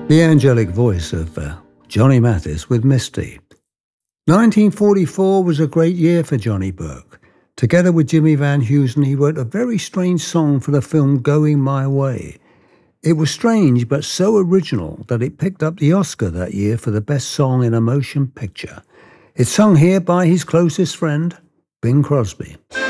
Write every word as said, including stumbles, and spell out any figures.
The angelic voice of uh, Johnny Mathis with Misty. nineteen forty-four was a great year for Johnny Burke. Together with Jimmy Van Heusen, he wrote a very strange song for the film Going My Way. It was strange but so original that it picked up the Oscar that year for the best song in a motion picture. It's sung here by his closest friend, Bing Crosby.